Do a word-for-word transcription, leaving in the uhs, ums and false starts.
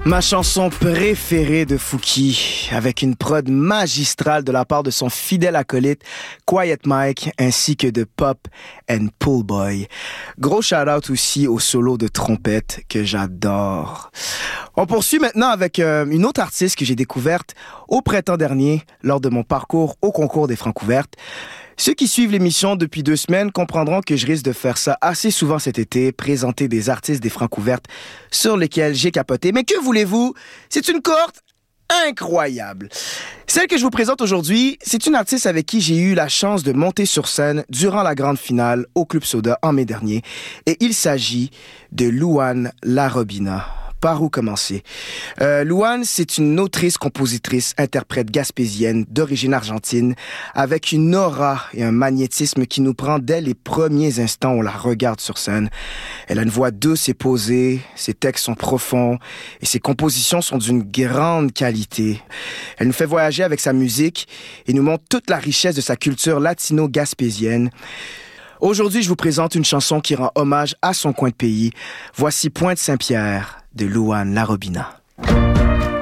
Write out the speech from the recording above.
Ma chanson préférée de Fouki, avec une prod magistrale de la part de son fidèle acolyte Quiet Mike, ainsi que de Pop and Pool Boy. Gros shout-out aussi au solo de trompette que j'adore. On poursuit maintenant avec euh, une autre artiste que j'ai découverte au printemps dernier lors de mon parcours au concours des Francouvertes. Ceux qui suivent l'émission depuis deux semaines comprendront que je risque de faire ça assez souvent cet été, présenter des artistes des Francouvertes sur lesquels j'ai capoté. Mais que voulez-vous? C'est une cohorte incroyable. Celle que je vous présente aujourd'hui, c'est une artiste avec qui j'ai eu la chance de monter sur scène durant la grande finale au Club Soda en mai dernier. Et il s'agit de Louane Larobina. Par où commencer? Euh, Louane, c'est une autrice, compositrice, interprète gaspésienne d'origine argentine, avec une aura et un magnétisme qui nous prend dès les premiers instants où on la regarde sur scène. Elle a une voix douce et posée, ses textes sont profonds et ses compositions sont d'une grande qualité. Elle nous fait voyager avec sa musique et nous montre toute la richesse de sa culture latino-gaspésienne. Aujourd'hui, je vous présente une chanson qui rend hommage à son coin de pays. Voici Pointe Saint-Pierre de Louane Larobina.